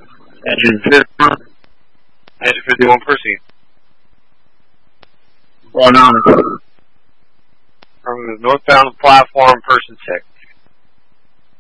Engine 51. Engine 51, proceed. Run on. From the northbound platform, person 6.